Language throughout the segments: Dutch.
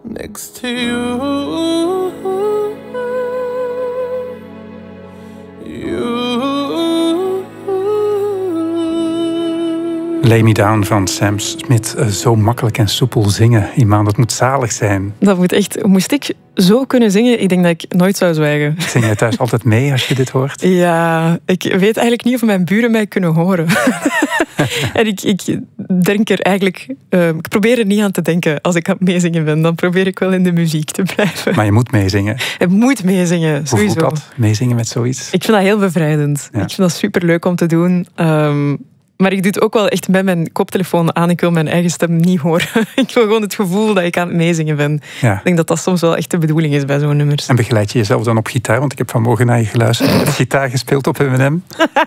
next to you. Lay Me Down van Sam Smith. Zo makkelijk en soepel zingen. Iman, dat moet zalig zijn. Dat moet echt... Moest ik zo kunnen zingen, ik denk dat ik nooit zou zwijgen. Zing jij thuis altijd mee als je dit hoort? Ja, ik weet eigenlijk niet of mijn buren mij kunnen horen. En ik denk er eigenlijk... ik probeer er niet aan te denken als ik aan het meezingen ben. Dan probeer ik wel in de muziek te blijven. Maar je moet meezingen. Ik moet meezingen, sowieso. Hoe voelt dat, meezingen met zoiets? Ik vind dat heel bevrijdend. Ja. Ik vind dat superleuk om te doen. Maar ik doe het ook wel echt met mijn koptelefoon aan. Ik wil mijn eigen stem niet horen. Ik wil gewoon het gevoel dat ik aan het meezingen ben. Ja. Ik denk dat dat soms wel echt de bedoeling is bij zo'n nummers. En begeleid je jezelf dan op gitaar? Want ik heb vanmorgen naar je geluisterd. Je hebt gitaar gespeeld op M&M.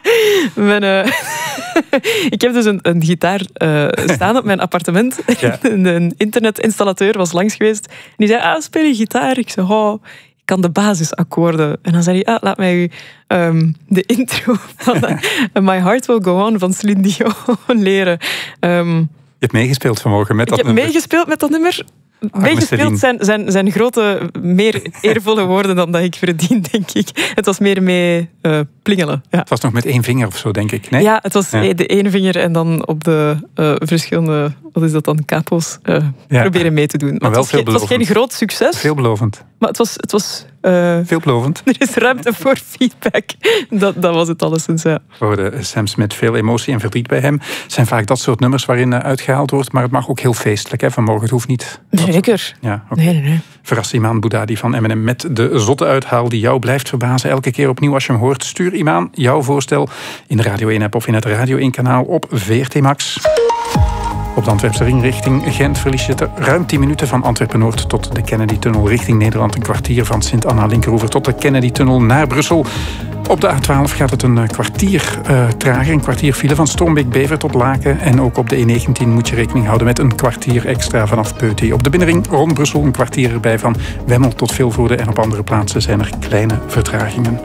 Ik heb dus een gitaar staan op mijn appartement. Ja. Een internetinstallateur was langs geweest. En die zei, speel je gitaar? Ik zei, ik kan de basisakkoorden. En dan zei hij, laat mij u de intro van My Heart Will Go On van Celine Dion leren. Je hebt meegespeeld vanmorgen met dat nummer. Ik heb meegespeeld met dat nummer. Meegespeeld zijn grote, meer eervolle woorden dan dat ik verdien, denk ik. Het was meer mee plingelen. Ja. Het was nog met 1 vinger of zo, denk ik. Nee? Ja, het was de 1 vinger en dan op de verschillende, wat is dat dan, capo's, proberen mee te doen. Maar het was geen groot succes. Veelbelovend. Maar het was veelbelovend. Er is ruimte voor feedback. Dat was het alleszins, ja. We hoorden Sam Smith, veel emotie en verdriet bij hem. Het zijn vaak dat soort nummers waarin uitgehaald wordt, maar het mag ook heel feestelijk. Hè? Vanmorgen, het hoeft niet. Zeker. Ja, okay. Nee. Verras Iman Boudadi van M&M met de zotte uithaal die jou blijft verbazen. Elke keer opnieuw als je hem hoort. Stuur Iman jouw voorstel in de Radio 1-app of in het Radio 1-kanaal op VRT Max. Op de Antwerpse ring richting Gent verlies je het ruim 10 minuten van Antwerpen-Noord tot de Kennedy-tunnel. Richting Nederland een kwartier van Sint-Anna-Linkeroever tot de Kennedy-tunnel naar Brussel. Op de A12 gaat het een kwartier trager, een kwartier file van Stormbeek-Bever tot Laken. En ook op de E19 moet je rekening houden met een kwartier extra vanaf Peuty. Op de binnenring rond Brussel een kwartier erbij van Wemmel tot Vilvoorde. En op andere plaatsen zijn er kleine vertragingen.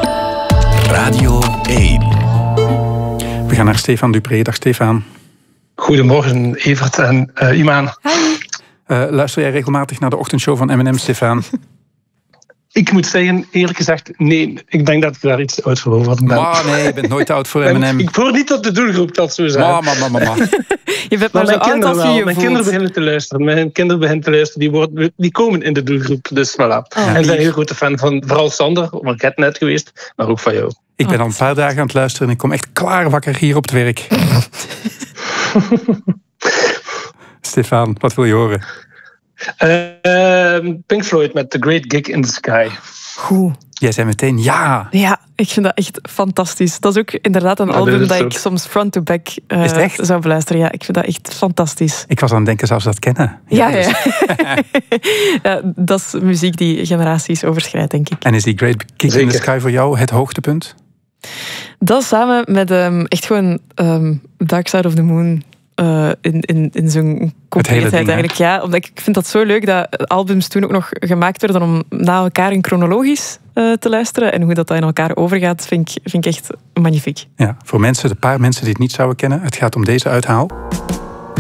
Radio 1. We gaan naar Stefan Dupré. Dag Stefan. Goedemorgen Evert en Iman. Luister jij regelmatig naar de ochtendshow van M&M, Stefan? Ik moet zeggen, eerlijk gezegd, nee. Ik denk dat ik daar iets oud voor ben. Maar nee, je bent nooit oud voor M&M. Ik hoor niet tot de doelgroep, dat zo zijn. Maar. Je bent maar zo oud als je je Mijn kinderen beginnen te luisteren. Mijn kinderen beginnen te luisteren. Die komen in de doelgroep. Dus voilà. En ik ben een heel grote fan van vooral Sander, maar ik heb net geweest, maar ook van jou. Ik ben al een paar dagen aan het luisteren en ik kom echt klaar wakker hier op het werk. Stefan, wat wil je horen? Pink Floyd met The Great Gig in the Sky. Goed. Jij zei meteen ja. Ja, ik vind dat echt fantastisch. Dat is ook inderdaad een album dat ik soms front-to-back zou beluisteren. Ja, ik vind dat echt fantastisch. Ik was aan het denken, zou ze dat kennen? Ja. Ja, dat is muziek die generaties overschrijdt, denk ik. En is die Great Gig in the Sky voor jou het hoogtepunt? Dat samen met echt gewoon Dark Side of the Moon in zo'n compleetheid eigenlijk. Ja, omdat ik vind dat zo leuk dat albums toen ook nog gemaakt werden om na elkaar in chronologisch te luisteren. En hoe dat in elkaar overgaat, vind ik echt magnifiek. Ja, voor de paar mensen die het niet zouden kennen, het gaat om deze uithaal.